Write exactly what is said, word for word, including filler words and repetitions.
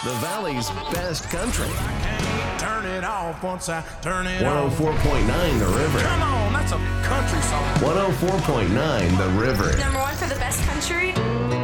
the Valley's best country. Turn it off once I turn it one oh four point nine The River. Come on, that's a country song. one oh four point nine The River. Number one for the best country.